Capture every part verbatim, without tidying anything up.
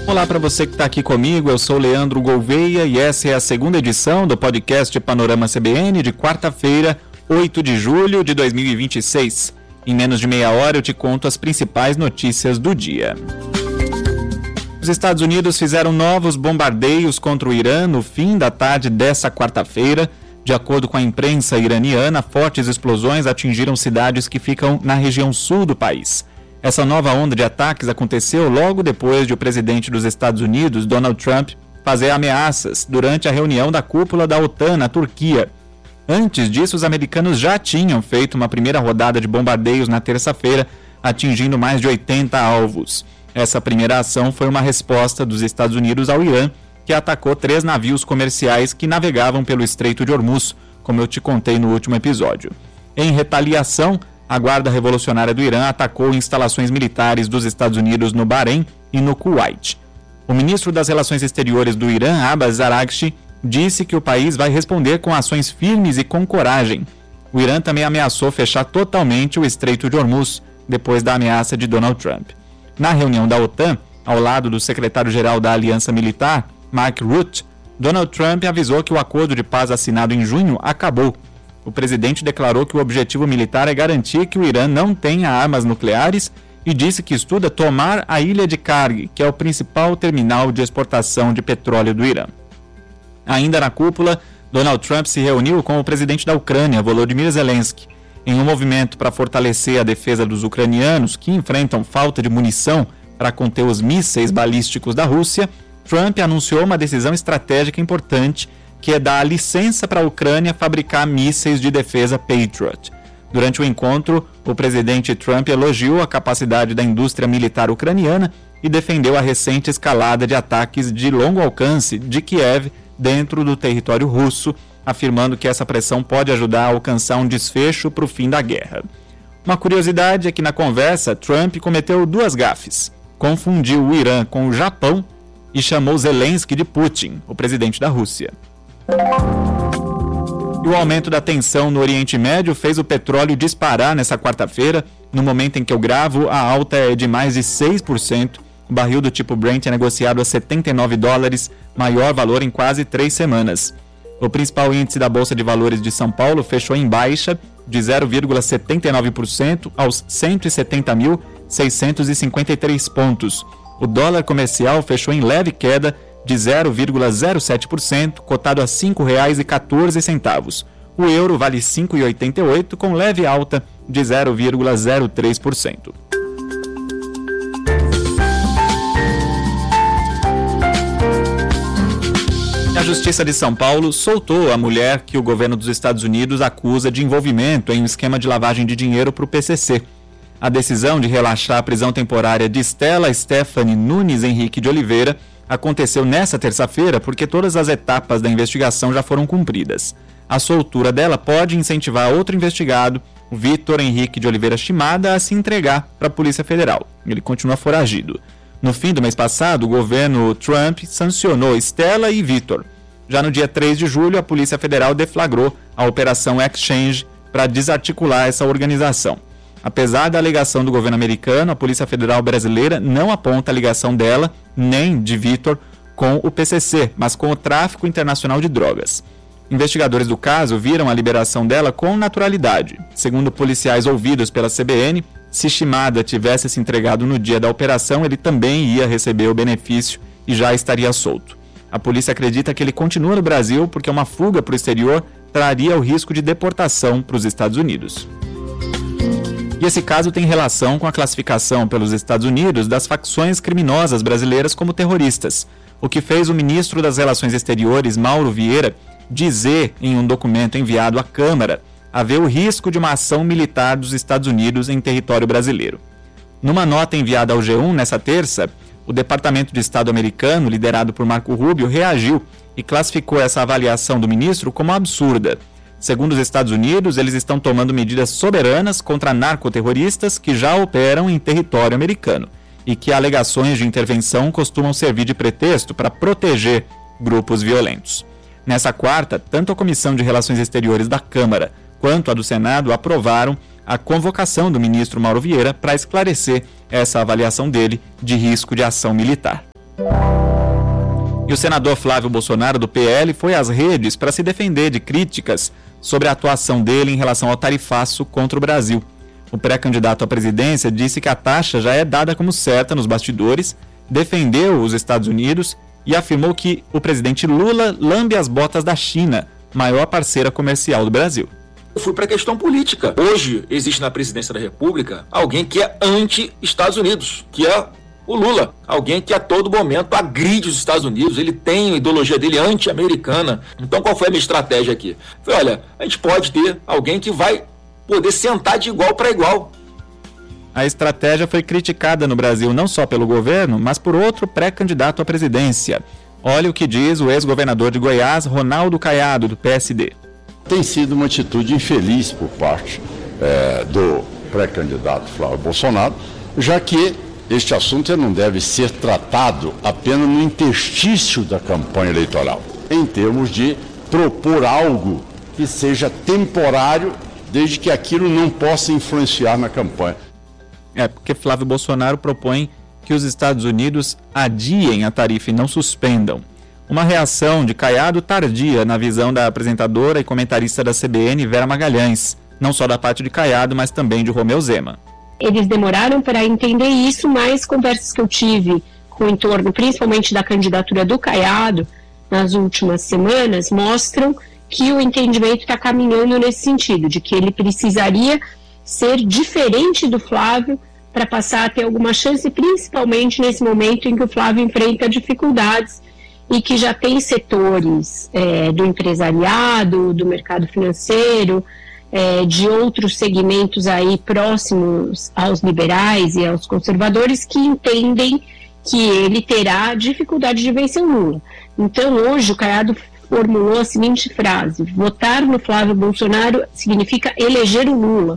Olá para você que está aqui comigo, eu sou Leandro Gouveia e essa é a segunda edição do podcast Panorama C B N de quarta-feira, oito de julho de dois mil e vinte e seis. Em menos de meia hora eu te conto as principais notícias do dia. Os Estados Unidos fizeram novos bombardeios contra o Irã no fim da tarde dessa quarta-feira. De acordo com a imprensa iraniana, fortes explosões atingiram cidades que ficam na região sul do país. Essa nova onda de ataques aconteceu logo depois de o presidente dos Estados Unidos, Donald Trump, fazer ameaças durante a reunião da cúpula da OTAN na Turquia. Antes disso, os americanos já tinham feito uma primeira rodada de bombardeios na terça-feira, atingindo mais de oitenta alvos. Essa primeira ação foi uma resposta dos Estados Unidos ao Irã, que atacou três navios comerciais que navegavam pelo Estreito de Hormuz, como eu te contei no último episódio. Em retaliação, a Guarda Revolucionária do Irã atacou instalações militares dos Estados Unidos no Bahrein e no Kuwait. O ministro das Relações Exteriores do Irã, Abbas Araghchi, disse que o país vai responder com ações firmes e com coragem. O Irã também ameaçou fechar totalmente o Estreito de Hormuz, depois da ameaça de Donald Trump. Na reunião da OTAN, ao lado do secretário-geral da Aliança Militar, Mark Rutte, Donald Trump avisou que o acordo de paz assinado em junho acabou. O presidente declarou que o objetivo militar é garantir que o Irã não tenha armas nucleares e disse que estuda tomar a ilha de Karg, que é o principal terminal de exportação de petróleo do Irã. Ainda na cúpula, Donald Trump se reuniu com o presidente da Ucrânia, Volodymyr Zelensky. Em um movimento para fortalecer a defesa dos ucranianos, que enfrentam falta de munição para conter os mísseis balísticos da Rússia, Trump anunciou uma decisão estratégica importante, que é dar a licença para a Ucrânia fabricar mísseis de defesa Patriot. Durante o encontro, o presidente Trump elogiou a capacidade da indústria militar ucraniana e defendeu a recente escalada de ataques de longo alcance de Kiev dentro do território russo, afirmando que essa pressão pode ajudar a alcançar um desfecho para o fim da guerra. Uma curiosidade é que na conversa, Trump cometeu duas gafes. Confundiu o Irã com o Japão e chamou Zelensky de Putin, o presidente da Rússia. E o aumento da tensão no Oriente Médio fez o petróleo disparar nessa quarta-feira. No momento em que eu gravo, a alta é de mais de seis por cento. O barril do tipo Brent é negociado a setenta e nove dólares, maior valor em quase três semanas. O principal índice da Bolsa de Valores de São Paulo fechou em baixa de zero vírgula setenta e nove por cento aos cento e setenta mil, seiscentos e cinquenta e três pontos. O dólar comercial fechou em leve queda de zero vírgula zero sete por cento, cotado a cinco reais e quatorze centavos. O euro vale cinco reais e oitenta e oito centavos, com leve alta de zero vírgula zero três por cento. A Justiça de São Paulo soltou a mulher que o governo dos Estados Unidos acusa de envolvimento em um esquema de lavagem de dinheiro para o P C C. A decisão de relaxar a prisão temporária de Stella Stephanie Nunes Henrique de Oliveira aconteceu nesta terça-feira porque todas as etapas da investigação já foram cumpridas. A soltura dela pode incentivar outro investigado, o Vitor Henrique de Oliveira Shimada, a se entregar para a Polícia Federal. Ele continua foragido. No fim do mês passado, o governo Trump sancionou Stella e Vitor. Já no dia três de julho, a Polícia Federal deflagrou a Operação Exchange para desarticular essa organização. Apesar da alegação do governo americano, a Polícia Federal brasileira não aponta a ligação dela, nem de Vitor, com o P C C, mas com o tráfico internacional de drogas. Investigadores do caso viram a liberação dela com naturalidade. Segundo policiais ouvidos pela C B N, se Shimada tivesse se entregado no dia da operação, ele também ia receber o benefício e já estaria solto. A polícia acredita que ele continua no Brasil porque uma fuga para o exterior traria o risco de deportação para os Estados Unidos. E esse caso tem relação com a classificação pelos Estados Unidos das facções criminosas brasileiras como terroristas, o que fez o ministro das Relações Exteriores, Mauro Vieira, dizer em um documento enviado à Câmara haver o risco de uma ação militar dos Estados Unidos em território brasileiro. Numa nota enviada ao G um nessa terça, o Departamento de Estado americano, liderado por Marco Rubio, reagiu e classificou essa avaliação do ministro como absurda. Segundo os Estados Unidos, eles estão tomando medidas soberanas contra narcoterroristas que já operam em território americano e que alegações de intervenção costumam servir de pretexto para proteger grupos violentos. Nessa quarta, tanto a Comissão de Relações Exteriores da Câmara quanto a do Senado aprovaram a convocação do ministro Mauro Vieira para esclarecer essa avaliação dele de risco de ação militar. E o senador Flávio Bolsonaro, do P L, foi às redes para se defender de críticas sobre a atuação dele em relação ao tarifaço contra o Brasil. O pré-candidato à presidência disse que a taxa já é dada como certa nos bastidores, defendeu os Estados Unidos e afirmou que o presidente Lula lambe as botas da China, maior parceira comercial do Brasil. Eu fui para a questão política. Hoje existe na presidência da República alguém que é anti-Estados Unidos, que é o Lula. Alguém que a todo momento agride os Estados Unidos, ele tem a ideologia dele anti-americana. Então qual foi a minha estratégia aqui? Falei, olha, a gente pode ter alguém que vai poder sentar de igual para igual. A estratégia foi criticada no Brasil não só pelo governo, mas por outro pré-candidato à presidência. Olha o que diz o ex-governador de Goiás, Ronaldo Caiado, do P S D. Tem sido uma atitude infeliz por parte é, do pré-candidato Flávio Bolsonaro, já que este assunto não deve ser tratado apenas no interstício da campanha eleitoral, em termos de propor algo que seja temporário, desde que aquilo não possa influenciar na campanha. É, porque Flávio Bolsonaro propõe que os Estados Unidos adiem a tarifa e não suspendam. Uma reação de Caiado tardia na visão da apresentadora e comentarista da C B N, Vera Magalhães, não só da parte de Caiado, mas também de Romeu Zema. Eles demoraram para entender isso, mas conversas que eu tive com o entorno, principalmente da candidatura do Caiado, nas últimas semanas, mostram que o entendimento está caminhando nesse sentido, de que ele precisaria ser diferente do Flávio para passar a ter alguma chance, principalmente nesse momento em que o Flávio enfrenta dificuldades e que já tem setores é, do empresariado, do mercado financeiro, é, de outros segmentos aí próximos aos liberais e aos conservadores que entendem que ele terá dificuldade de vencer o Lula. Então hoje o Caiado formulou a seguinte frase: votar no Flávio Bolsonaro significa eleger o Lula.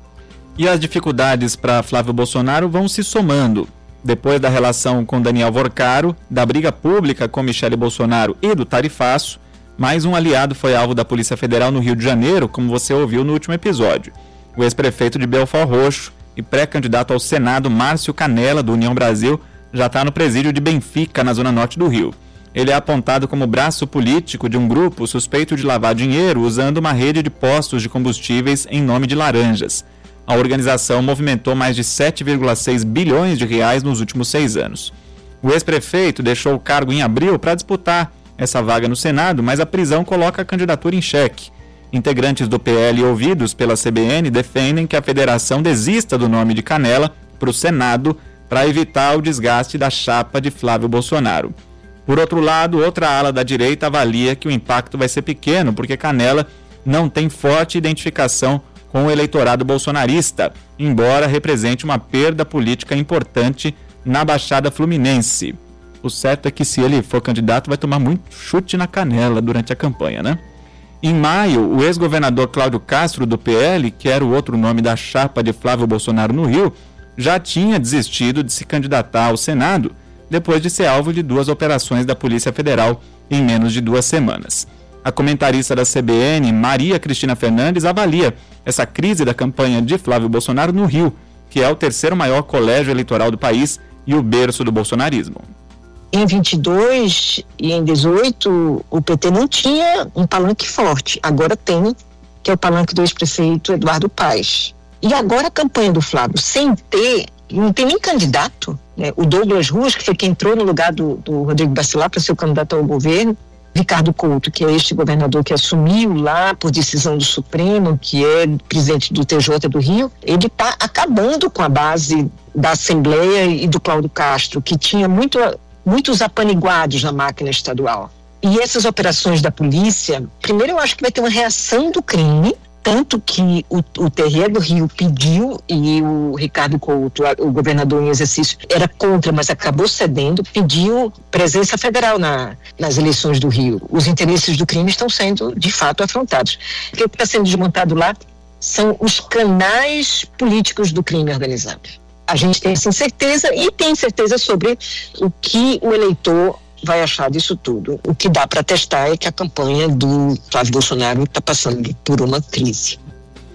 E as dificuldades para Flávio Bolsonaro vão se somando. Depois da relação com Daniel Vorcaro, da briga pública com Michele Bolsonaro e do tarifaço, mais um aliado foi alvo da Polícia Federal no Rio de Janeiro, como você ouviu no último episódio. O ex-prefeito de Belford Roxo e pré-candidato ao Senado, Márcio Canella, do União Brasil, já está no presídio de Benfica, na zona norte do Rio. Ele é apontado como braço político de um grupo suspeito de lavar dinheiro usando uma rede de postos de combustíveis em nome de laranjas. A organização movimentou mais de sete vírgula seis bilhões de reais nos últimos seis anos. O ex-prefeito deixou o cargo em abril para disputar essa vaga no Senado, mas a prisão coloca a candidatura em xeque. Integrantes do P L ouvidos pela C B N defendem que a federação desista do nome de Canella para o Senado para evitar o desgaste da chapa de Flávio Bolsonaro. Por outro lado, outra ala da direita avalia que o impacto vai ser pequeno porque Canella não tem forte identificação com o eleitorado bolsonarista, embora represente uma perda política importante na Baixada Fluminense. O certo é que se ele for candidato vai tomar muito chute na canela durante a campanha, né? Em maio, o ex-governador Cláudio Castro, do P L, que era o outro nome da chapa de Flávio Bolsonaro no Rio, já tinha desistido de se candidatar ao Senado depois de ser alvo de duas operações da Polícia Federal em menos de duas semanas. A comentarista da C B N, Maria Cristina Fernandes, avalia essa crise da campanha de Flávio Bolsonaro no Rio, que é o terceiro maior colégio eleitoral do país e o berço do bolsonarismo. Em vinte e dois e em dezoito, o P T não tinha um palanque forte. Agora tem, que é o palanque do ex-prefeito Eduardo Paes. E agora a campanha do Flávio, sem ter, não tem nem candidato, né? O Douglas Ruas, que foi quem entrou no lugar do, do Rodrigo Bacelar para ser o candidato ao governo, Ricardo Couto, que é este governador que assumiu lá por decisão do Supremo, que é presidente do T J do Rio, ele está acabando com a base da Assembleia e do Cláudio Castro, que tinha muito, muitos apaniguados na máquina estadual. E essas operações da polícia, primeiro eu acho que vai ter uma reação do crime, tanto que o, o T R E do Rio pediu, e o Ricardo Couto, o governador em exercício, era contra, mas acabou cedendo, pediu presença federal na, nas eleições do Rio. Os interesses do crime estão sendo, de fato, afrontados. O que está sendo desmontado lá são os canais políticos do crime organizado. A gente tem essa certeza e tem certeza sobre o que o eleitor vai achar disso tudo. O que dá para testar é que a campanha do Flávio Bolsonaro está passando por uma crise.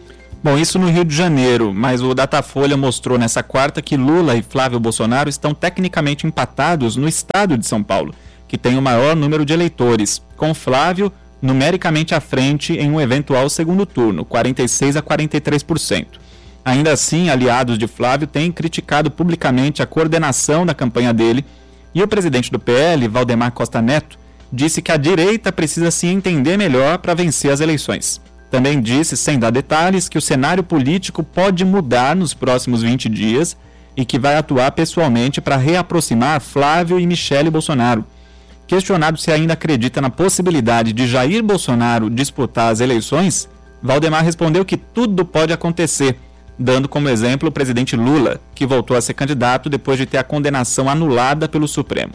Bom, isso no Rio de Janeiro, mas o Datafolha mostrou nessa quarta que Lula e Flávio Bolsonaro estão tecnicamente empatados no estado de São Paulo, que tem o maior número de eleitores, com Flávio numericamente à frente em um eventual segundo turno, quarenta e seis a quarenta e três por cento. Ainda assim, aliados de Flávio têm criticado publicamente a coordenação da campanha dele, e o presidente do P L, Valdemar Costa Neto, disse que a direita precisa se entender melhor para vencer as eleições. Também disse, sem dar detalhes, que o cenário político pode mudar nos próximos vinte dias e que vai atuar pessoalmente para reaproximar Flávio e Michele Bolsonaro. Questionado se ainda acredita na possibilidade de Jair Bolsonaro disputar as eleições, Valdemar respondeu que tudo pode acontecer, dando como exemplo o presidente Lula, que voltou a ser candidato depois de ter a condenação anulada pelo Supremo.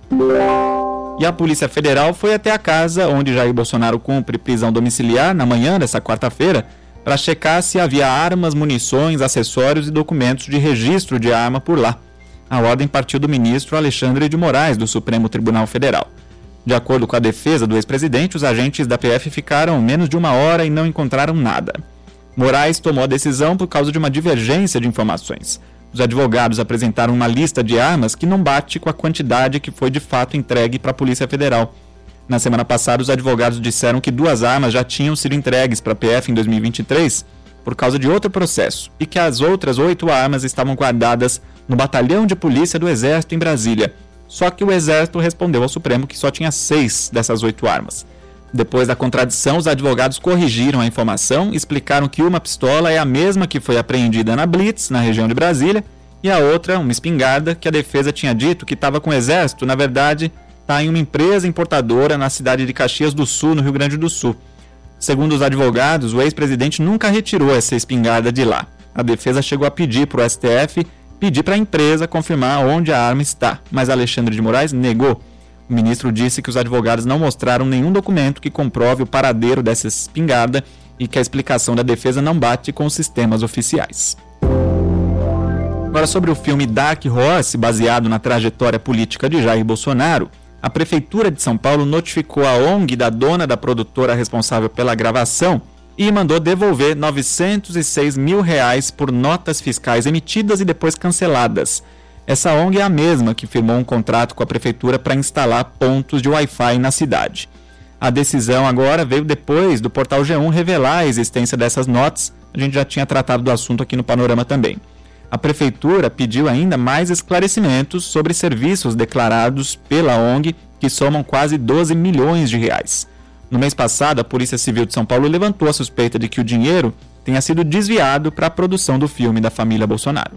E a Polícia Federal foi até a casa onde Jair Bolsonaro cumpre prisão domiciliar na manhã dessa quarta-feira para checar se havia armas, munições, acessórios e documentos de registro de arma por lá. A ordem partiu do ministro Alexandre de Moraes, do Supremo Tribunal Federal. De acordo com a defesa do ex-presidente, os agentes da P F ficaram menos de uma hora e não encontraram nada. Moraes tomou a decisão por causa de uma divergência de informações. Os advogados apresentaram uma lista de armas que não bate com a quantidade que foi de fato entregue para a Polícia Federal. Na semana passada, os advogados disseram que duas armas já tinham sido entregues para a P F em dois mil e vinte e três por causa de outro processo e que as outras oito armas estavam guardadas no Batalhão de Polícia do Exército em Brasília. Só que o Exército respondeu ao Supremo que só tinha seis dessas oito armas. Depois da contradição, os advogados corrigiram a informação, explicaram que uma pistola é a mesma que foi apreendida na Blitz, na região de Brasília, e a outra, uma espingarda, que a defesa tinha dito que estava com o Exército, na verdade, está em uma empresa importadora na cidade de Caxias do Sul, no Rio Grande do Sul. Segundo os advogados, o ex-presidente nunca retirou essa espingarda de lá. A defesa chegou a pedir para o S T F, pedir para a empresa confirmar onde a arma está, mas Alexandre de Moraes negou. O ministro disse que os advogados não mostraram nenhum documento que comprove o paradeiro dessa espingarda e que a explicação da defesa não bate com os sistemas oficiais. Agora, sobre o filme Dark Horse, baseado na trajetória política de Jair Bolsonaro, a Prefeitura de São Paulo notificou a O N G da dona da produtora responsável pela gravação e mandou devolver novecentos e seis mil reais por notas fiscais emitidas e depois canceladas. Essa O N G é a mesma que firmou um contrato com a Prefeitura para instalar pontos de Wi-Fi na cidade. A decisão agora veio depois do portal G um revelar a existência dessas notas. A gente já tinha tratado do assunto aqui no Panorama também. A Prefeitura pediu ainda mais esclarecimentos sobre serviços declarados pela O N G, que somam quase doze milhões de reais. No mês passado, a Polícia Civil de São Paulo levantou a suspeita de que o dinheiro tenha sido desviado para a produção do filme da família Bolsonaro.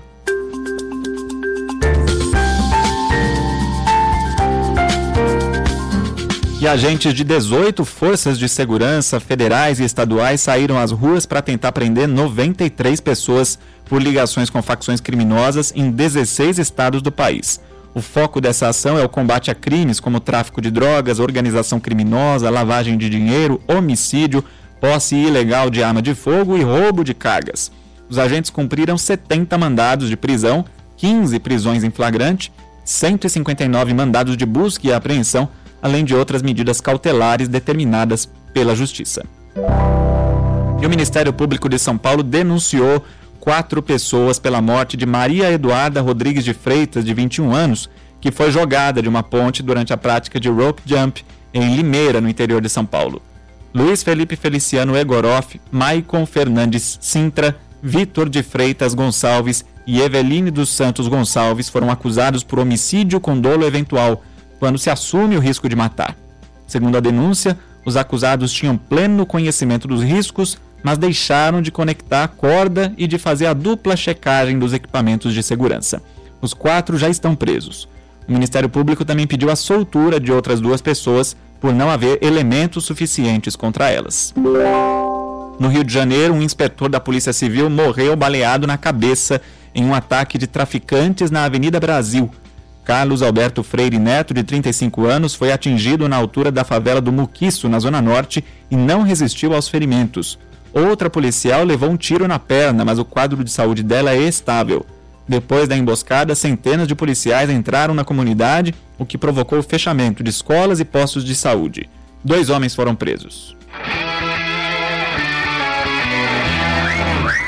E agentes de dezoito forças de segurança federais e estaduais saíram às ruas para tentar prender noventa e três pessoas por ligações com facções criminosas em dezesseis estados do país. O foco dessa ação é o combate a crimes como tráfico de drogas, organização criminosa, lavagem de dinheiro, homicídio, posse ilegal de arma de fogo e roubo de cargas. Os agentes cumpriram setenta mandados de prisão, quinze prisões em flagrante, cento e cinquenta e nove mandados de busca e apreensão, além de outras medidas cautelares determinadas pela Justiça. E o Ministério Público de São Paulo denunciou quatro pessoas pela morte de Maria Eduarda Rodrigues de Freitas, de vinte e um anos, que foi jogada de uma ponte durante a prática de rope jump em Limeira, no interior de São Paulo. Luiz Felipe Feliciano Egoroff, Maicon Fernandes Sintra, Vitor de Freitas Gonçalves e Eveline dos Santos Gonçalves foram acusados por homicídio com dolo eventual, quando se assume o risco de matar. Segundo a denúncia, os acusados tinham pleno conhecimento dos riscos, mas deixaram de conectar a corda e de fazer a dupla checagem dos equipamentos de segurança. Os quatro já estão presos. O Ministério Público também pediu a soltura de outras duas pessoas por não haver elementos suficientes contra elas. No Rio de Janeiro, um inspetor da Polícia Civil morreu baleado na cabeça em um ataque de traficantes na Avenida Brasil. Carlos Alberto Freire Neto, de trinta e cinco anos, foi atingido na altura da favela do Muquiço, na Zona Norte, e não resistiu aos ferimentos. Outra policial levou um tiro na perna, mas o quadro de saúde dela é estável. Depois da emboscada, centenas de policiais entraram na comunidade, o que provocou o fechamento de escolas e postos de saúde. Dois homens foram presos.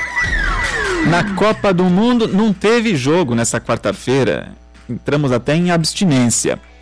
Na Copa do Mundo não teve jogo nessa quarta-feira. Entramos até em abstinência.